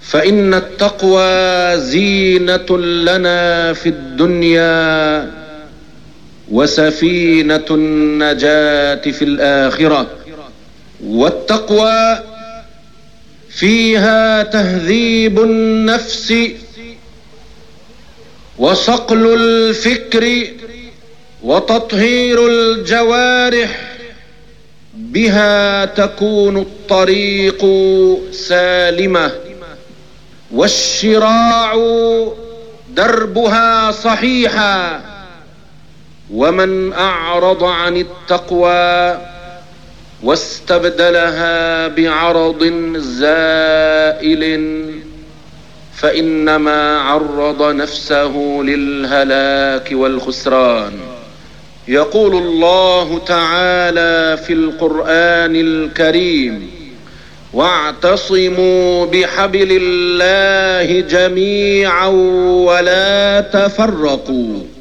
فإن التقوى زينة لنا في الدنيا وسفينة النجاة في الآخرة. والتقوى فيها تهذيب النفس وصقل الفكر وتطهير الجوارح، بها تكون الطريق سالمة والشراع دربها صحيحا. ومن أعرض عن التقوى واستبدلها بعرض زائل فإنما عرض نفسه للهلاك والخسران. يقول الله تعالى في القرآن الكريم: واعتصموا بحبل الله جميعا ولا تفرقوا.